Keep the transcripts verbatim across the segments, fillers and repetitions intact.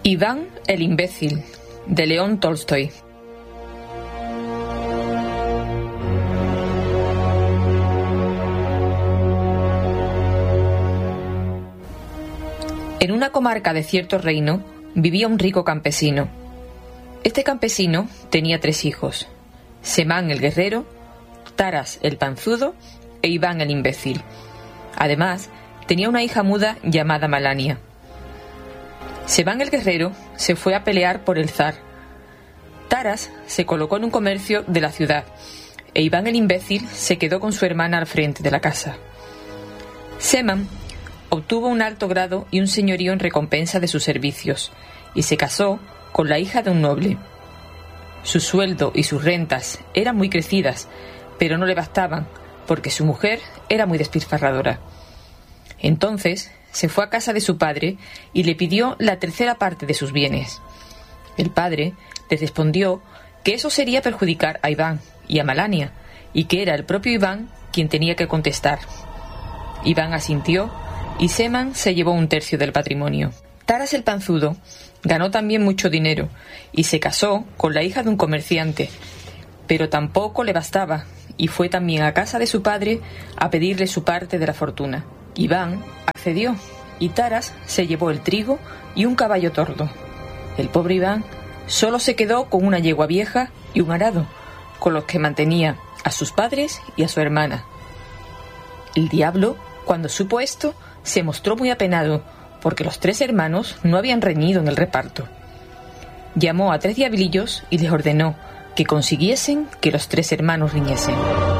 Iván el imbécil, de León Tolstoy. En una comarca de cierto reino vivía un rico campesino. Este campesino tenía tres hijos: Semán el guerrero, Taras el panzudo e Iván el imbécil. Además, tenía una hija muda llamada Malania. Semán el guerrero se fue a pelear por el zar. Taras se colocó en un comercio de la ciudad e Iván el imbécil se quedó con su hermana al frente de la casa. Semán obtuvo un alto grado y un señorío en recompensa de sus servicios y se casó con la hija de un noble. Su sueldo y sus rentas eran muy crecidas, pero no le bastaban porque su mujer era muy despilfarradora. Entonces se fue a casa de su padre y le pidió la tercera parte de sus bienes. El padre le respondió que eso sería perjudicar a Iván y a Malania, y que era el propio Iván quien tenía que contestar. Iván asintió y Semán se llevó un tercio del patrimonio. Taras el panzudo ganó también mucho dinero y se casó con la hija de un comerciante, pero tampoco le bastaba y fue también a casa de su padre a pedirle su parte de la fortuna. Iván accedió y Taras se llevó el trigo y un caballo tordo. El pobre Iván solo se quedó con una yegua vieja y un arado, con los que mantenía a sus padres y a su hermana. El diablo, cuando supo esto, se mostró muy apenado, porque los tres hermanos no habían reñido en el reparto. Llamó a tres diablillos y les ordenó que consiguiesen que los tres hermanos riñesen.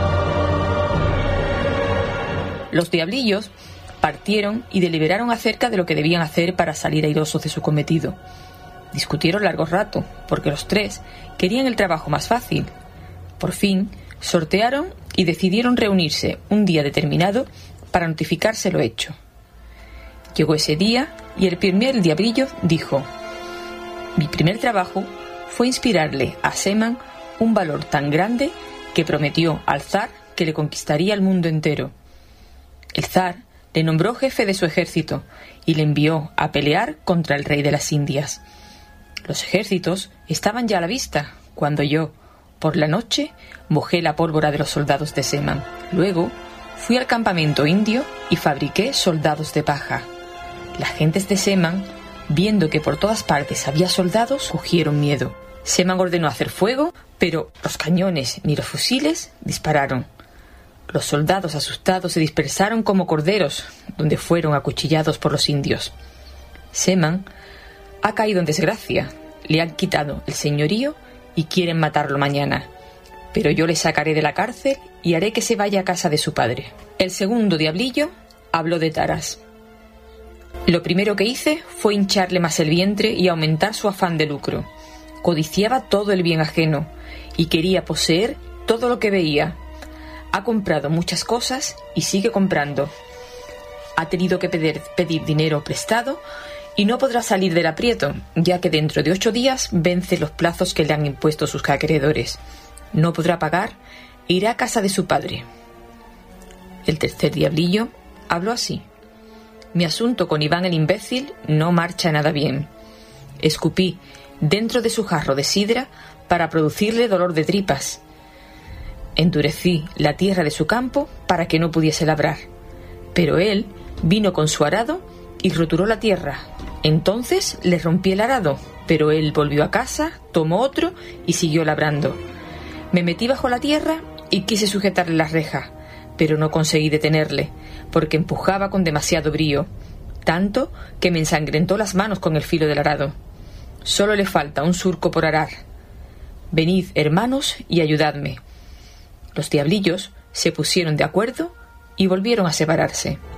Los diablillos partieron y deliberaron acerca de lo que debían hacer para salir airosos de su cometido. Discutieron largo rato, porque los tres querían el trabajo más fácil. Por fin, sortearon y decidieron reunirse un día determinado para notificarse lo hecho. Llegó ese día y el primer diablillo dijo: «Mi primer trabajo fue inspirarle a Semán un valor tan grande que prometió al zar que le conquistaría el mundo entero. El zar le nombró jefe de su ejército y le envió a pelear contra el rey de las Indias. Los ejércitos estaban ya a la vista cuando yo, por la noche, mojé la pólvora de los soldados de Semán. Luego fui al campamento indio y fabriqué soldados de paja. Las gentes de Semán, viendo que por todas partes había soldados, cogieron miedo. Semán ordenó hacer fuego, pero los cañones ni los fusiles dispararon. Los soldados asustados se dispersaron como corderos, donde fueron acuchillados por los indios. Semán ha caído en desgracia, le han quitado el señorío y quieren matarlo mañana, pero yo le sacaré de la cárcel y haré que se vaya a casa de su padre». El segundo diablillo habló de Taras. «Lo primero que hice fue hincharle más el vientre y aumentar su afán de lucro. Codiciaba todo el bien ajeno y quería poseer todo lo que veía. Ha comprado muchas cosas y sigue comprando. Ha tenido que pedir, pedir dinero prestado y no podrá salir del aprieto, ya que dentro de ocho días vence los plazos que le han impuesto sus acreedores. No podrá pagar e irá a casa de su padre». El tercer diablillo habló así: «Mi asunto con Iván el imbécil no marcha nada bien. Escupí dentro de su jarro de sidra para producirle dolor de tripas. Endurecí la tierra de su campo para que no pudiese labrar. Pero él vino con su arado y roturó la tierra. Entonces le rompí el arado, pero él volvió a casa, tomó otro y siguió labrando. Me metí bajo la tierra y quise sujetarle la reja, pero no conseguí detenerle, porque empujaba con demasiado brío, tanto que me ensangrentó las manos con el filo del arado. Solo le falta un surco por arar. Venid, hermanos, y ayudadme». Los diablillos se pusieron de acuerdo y volvieron a separarse.